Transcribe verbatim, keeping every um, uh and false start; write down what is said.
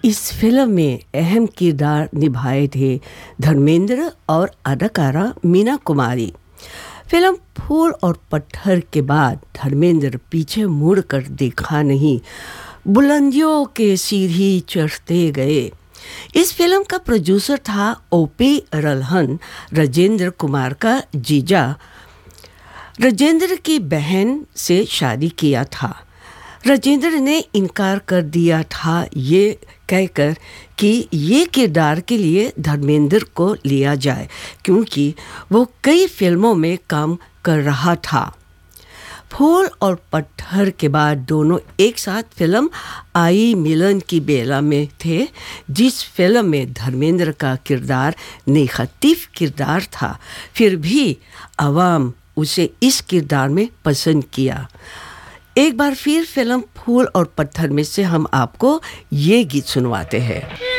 इस फिल्म में अहम किरदार निभाए थे धर्मेंद्र और अदाकारा मीना कुमारी। फिल्म फूल और पत्थर के बाद धर्मेंद्र पीछे मुड़कर देखा नहीं, बुलंदियों के सीढ़ी चढ़ते गए। इस फिल्म का प्रोड्यूसर था ओपी रल्हन, राजेंद्र कुमार का जीजा। राजेंद्र की बहन से शादी किया था। राजेंद्र ने इनकार कर दिया था ये कहकर कि ये किरदार के लिए धर्मेंद्र को लिया जाए, क्योंकि वो कई फिल्मों में काम कर रहा था। फूल और पत्थर के बाद दोनों एक साथ फिल्म आई मिलन की बेला में थे, जिस फिल्म में धर्मेंद्र का किरदार नेगेटिव किरदार था। फिर भी आवाम उसे इस किरदार में पसंद किया। एक बार फिर फिल्म फूल और पत्थर में से हम आपको ये गीत सुनवाते हैं।